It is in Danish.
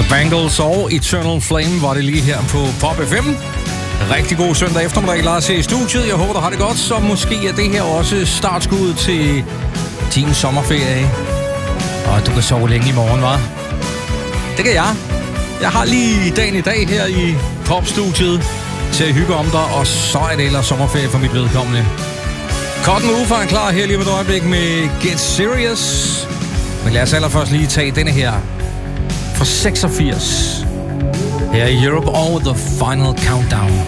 Bangles og Eternal Flame var det lige her på Pop FM. Rigtig god søndag eftermiddag, Lars her i studiet. Jeg håber, du har det godt, så måske er det her også startskuddet til din sommerferie. Og du kan sove længe i morgen, hva'? Det kan jeg. Jeg har lige dagen i dag her i popstudiet til at hygge om dig, og så er det ellers sommerferie for mit vedkommende. Cotton Move er klar her lige med et øjeblik med Get Serious. Men lad os allerførst lige tage denne her fra 86. Her i Europe og The Final Countdown.